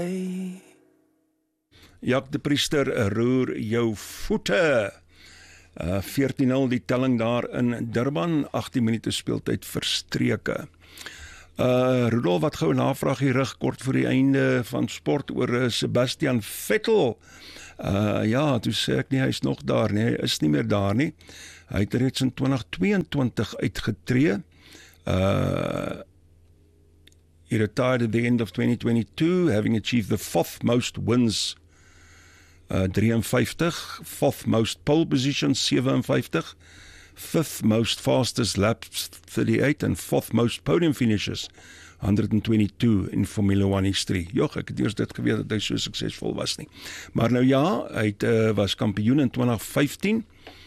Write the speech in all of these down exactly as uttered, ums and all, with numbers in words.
Jak de Priester, roer jou voete. Uh, veertien nul die telling daar in Durban, agttien minute speeltyd verstreke. Uh, Rudolf, wat gou navraag hier rig kort voor die einde van sport oor uh, Sebastian Vettel. Uh, ja, toe sê ek nie, hy is nog daar nie, hy is nie meer daar nie. Hy het reeds in twintig tweeëntwintig uitgetree. Uh, he retired at the end of twenty twenty-two, having achieved the fourth most wins, uh, drieënvyftig, fourth most pole positions, seventy-five, fifth most fastest laps, thirty-eight, and fourth most podium finishes, one hundred twenty-two in Formula one history. Jog, ek het eers dit geweet dat hy so suksesvol was nie. Maar nou ja, hy het, uh, was kampioen in twintig vyftien.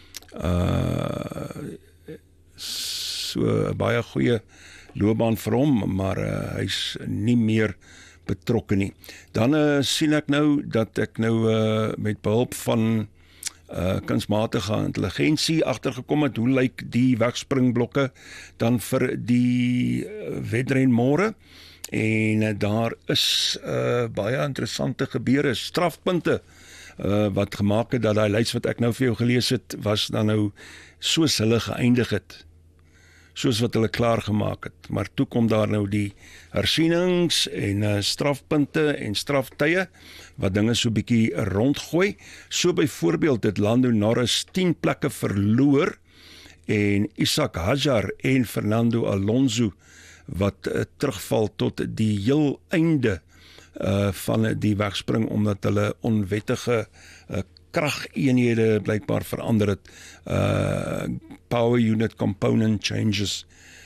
Uh, so baie goeie loopbaan vir hom, maar uh, hy is nie meer betrokke nie. Dan uh, sien ek nou dat ek nou uh, met behulp van uh, kunsmatige intelligensie agtergekom het, hoe lyk die wegspringblokke dan vir die uh, wedren môre, en uh, daar is uh, baie interessante gebeure, strafpunte, uh, wat gemaak het dat die lys wat ek nou vir jou gelees het, was dan nou soos hulle geëindig het, soos wat hulle klaar gemaak het. Maar toe kom daar nou die hersienings en uh, strafpunte en straftye, wat dinge so bietjie rondgooi. So byvoorbeeld het Lando Norris tien plekke verloor, en Isack Hadjar en Fernando Alonso, wat uh, terugval tot die heel einde uh, van die wegspring, omdat hulle onwettige uh, krageenhede blykbaar verander het, uh, power unit component changes,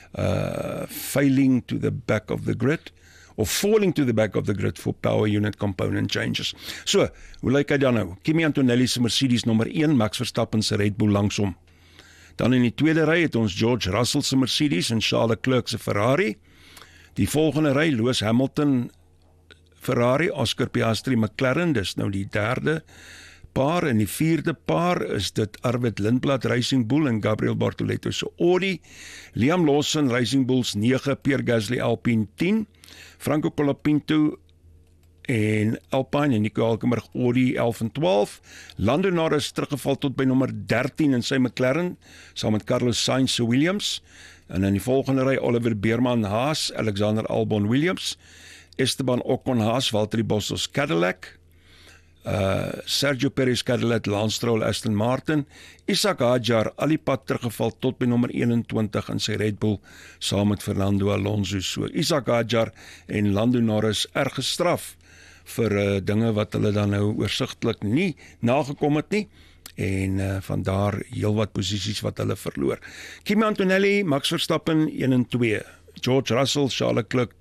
uh, failing to the back of the grid, of falling to the back of the grid for power unit component changes. So, hoe lyk hy dan nou? Kimi Antonelli se Mercedes nommer een, Max Verstappen se Red Bull langsom. Dan in die tweede ry het ons George Russell se Mercedes en Charles Leclerc se Ferrari. Die volgende ry, Lewis Hamilton Ferrari, Oscar Piastri McLaren, dis nou die derde paar. En die vierde paar is dit Arvid Lindblad Racing Bull en Gabriel Bortoleto se Audi, Liam Lawson Racing Bulls nege, Pierre Gasly Alpine tien, Franco Colapinto en Alpine en Nico Hülkenberg Audi elf en twaalf, Lando Norris teruggeval tot by nommer dertien in sy McLaren, saam met Carlos Sainz se Williams, en in die volgende ry Oliver Beerman Haas, Alexander Albon Williams, Esteban Ocon Haas, Valtteri Bottas Cadillac, Uh, Sergio Perez Cadillac, Lance Stroll Aston Martin, Isack Hadjar al die pad teruggeval tot by nommer eenentwintig in sy Red Bull, saam met Fernando Alonso. So Isack Hadjar en Lando Norris erg gestraf vir uh, dinge wat hulle dan nou oorsigtelik nie nagekom het nie, en uh, vandaar heel wat posisies wat hulle verloor. Kimi Antonelli, Max Verstappen een en twee, George Russell, Charles Leclerc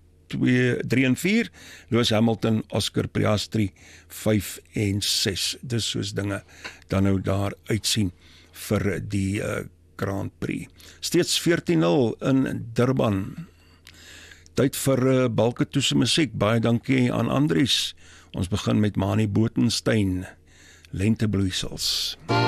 drie en vier, Lewis Hamilton, Oscar Piastri vyf en ses. Dis soos dinge dan nou daar uitsien vir die uh, Grand Prix. Steeds veertien nul in Durban. Tyd vir uh, Balketoese musiek. Baie dankie aan Andries. Ons begin met Mani Botenstein, Lentebloeisels.